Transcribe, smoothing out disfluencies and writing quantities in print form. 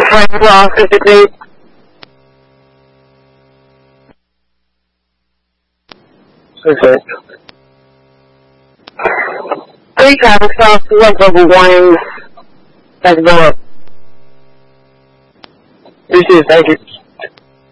Francois physically. Okay. 3 times fast level warnings. That's all. Thank you.